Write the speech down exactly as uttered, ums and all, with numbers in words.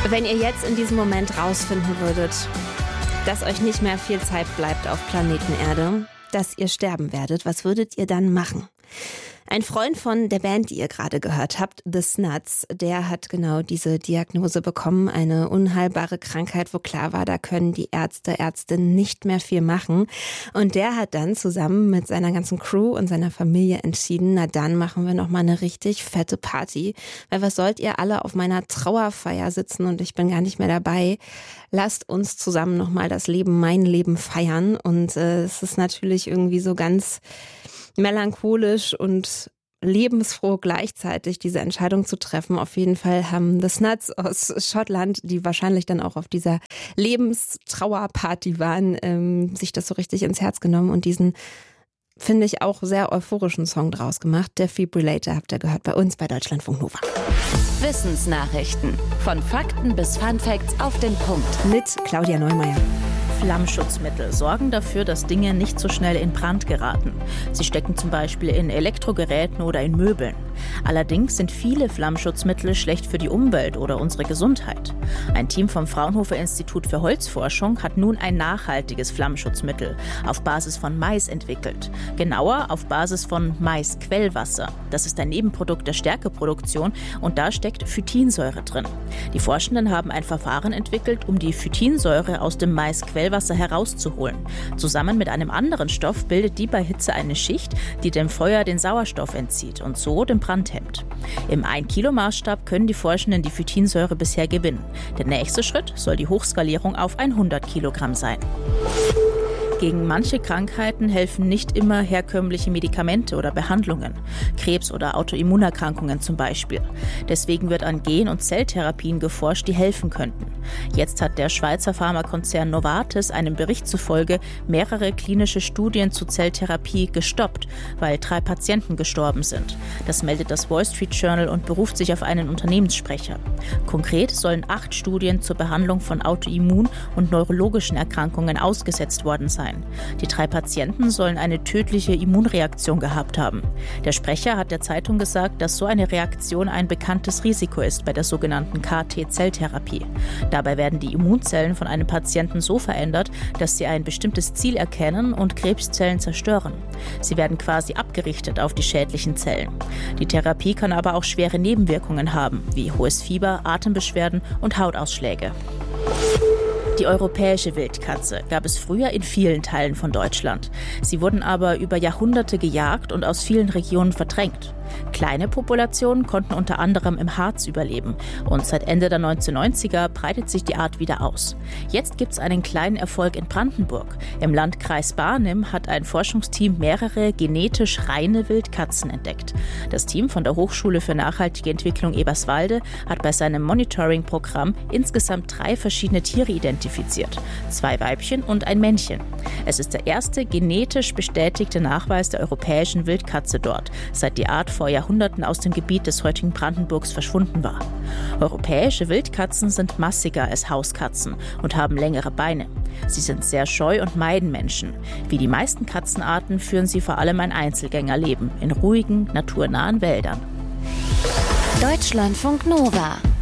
Wenn ihr jetzt in diesem Moment rausfinden würdet, dass euch nicht mehr viel Zeit bleibt auf Planeten Erde, dass ihr sterben werdet, was würdet ihr dann machen? Ein Freund von der Band, die ihr gerade gehört habt, The Snuts, der hat genau diese Diagnose bekommen, eine unheilbare Krankheit, wo klar war, da können die Ärzte, Ärztinnen nicht mehr viel machen. Und der hat dann zusammen mit seiner ganzen Crew und seiner Familie entschieden, na dann machen wir nochmal eine richtig fette Party. Weil was sollt ihr alle auf meiner Trauerfeier sitzen und ich bin gar nicht mehr dabei? Lasst uns zusammen nochmal das Leben, mein Leben feiern. Und äh, es ist natürlich irgendwie so ganz melancholisch und lebensfroh gleichzeitig diese Entscheidung zu treffen. Auf jeden Fall haben The Snuts aus Schottland, die wahrscheinlich dann auch auf dieser Lebenstrauerparty waren, ähm, sich das so richtig ins Herz genommen und diesen, finde ich, auch sehr euphorischen Song draus gemacht. Defibrillator habt ihr gehört bei uns bei Deutschlandfunk Nova. Wissensnachrichten. Von Fakten bis Funfacts auf den Punkt. Mit Claudia Neumeier. Flammschutzmittel sorgen dafür, dass Dinge nicht so schnell in Brand geraten. Sie stecken zum Beispiel in Elektrogeräten oder in Möbeln. Allerdings sind viele Flammschutzmittel schlecht für die Umwelt oder unsere Gesundheit. Ein Team vom Fraunhofer Institut für Holzforschung hat nun ein nachhaltiges Flammschutzmittel auf Basis von Mais entwickelt. Genauer auf Basis von Maisquellwasser. Das ist ein Nebenprodukt der Stärkeproduktion und da steckt Phytinsäure drin. Die Forschenden haben ein Verfahren entwickelt, um die Phytinsäure aus dem Maisquellwasser Wasser herauszuholen. Zusammen mit einem anderen Stoff bildet die bei Hitze eine Schicht, die dem Feuer den Sauerstoff entzieht und so den Brand hemmt. Im ein Kilo Maßstab können die Forschenden die Phytinsäure bisher gewinnen. Der nächste Schritt soll die Hochskalierung auf hundert Kilogramm sein. Gegen manche Krankheiten helfen nicht immer herkömmliche Medikamente oder Behandlungen. Krebs oder Autoimmunerkrankungen zum Beispiel. Deswegen wird an Gen- und Zelltherapien geforscht, die helfen könnten. Jetzt hat der Schweizer Pharmakonzern Novartis einem Bericht zufolge mehrere klinische Studien zur Zelltherapie gestoppt, weil drei Patienten gestorben sind. Das meldet das Wall Street Journal und beruft sich auf einen Unternehmenssprecher. Konkret sollen acht Studien zur Behandlung von Autoimmun- und neurologischen Erkrankungen ausgesetzt worden sein. Die drei Patienten sollen eine tödliche Immunreaktion gehabt haben. Der Sprecher hat der Zeitung gesagt, dass so eine Reaktion ein bekanntes Risiko ist bei der sogenannten K T-Zelltherapie. Dabei werden die Immunzellen von einem Patienten so verändert, dass sie ein bestimmtes Ziel erkennen und Krebszellen zerstören. Sie werden quasi abgerichtet auf die schädlichen Zellen. Die Therapie kann aber auch schwere Nebenwirkungen haben, wie hohes Fieber, Atembeschwerden und Hautausschläge. Die europäische Wildkatze gab es früher in vielen Teilen von Deutschland. Sie wurden aber über Jahrhunderte gejagt und aus vielen Regionen verdrängt. Kleine Populationen konnten unter anderem im Harz überleben und seit Ende der neunzehnhundertneunziger breitet sich die Art wieder aus. Jetzt gibt es einen kleinen Erfolg in Brandenburg. Im Landkreis Barnim hat ein Forschungsteam mehrere genetisch reine Wildkatzen entdeckt. Das Team von der Hochschule für nachhaltige Entwicklung Eberswalde hat bei seinem Monitoring-Programm insgesamt drei verschiedene Tiere identifiziert. Zwei Weibchen und ein Männchen. Es ist der erste genetisch bestätigte Nachweis der europäischen Wildkatze dort, seit die Art vor Jahrhunderten aus dem Gebiet des heutigen Brandenburgs verschwunden war. Europäische Wildkatzen sind massiger als Hauskatzen und haben längere Beine. Sie sind sehr scheu und meiden Menschen. Wie die meisten Katzenarten führen sie vor allem ein Einzelgängerleben in ruhigen, naturnahen Wäldern. Deutschlandfunk Nova